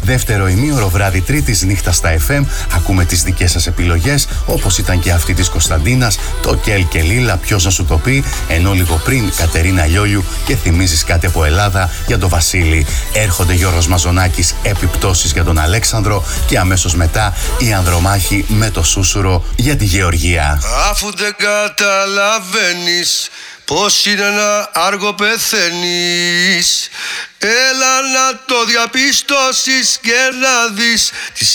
Δεύτερο ημίωρο βράδυ Τρίτης νύχτα στα FM. Ακούμε τις δικές σας επιλογές, όπως ήταν και αυτή της Κωνσταντίνας, το Κέλ και Λίλα, ποιος να σου το πει, ενώ λίγο πριν Κατερίνα Λιόλιου και θυμίζεις κάτι από Ελλάδα για τον Βασίλη. Έρχονται Γιώργος Μαζονάκης, επιπτώσεις για τον Αλέξανδρο και αμέσως μετά η Ανδρομάχη με το Σούσουρο για τη Γεωργία. Αφού δεν καταλαβαίνεις πως είναι ένα άργο πεθαίνεις, έλα να το διαπιστώσεις και να δεις τις